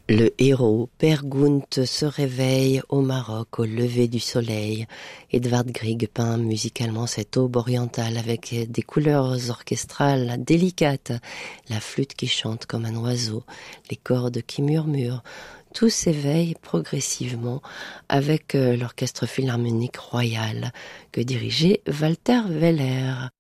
Le héros, Per Gunt, se réveille au Maroc au lever du soleil. Edvard Grieg peint musicalement cette aube orientale avec des couleurs orchestrales délicates, la flûte qui chante comme un oiseau, les cordes qui murmurent. Tout s'éveille progressivement avec l'orchestre philharmonique royal que dirigeait Walter Weller.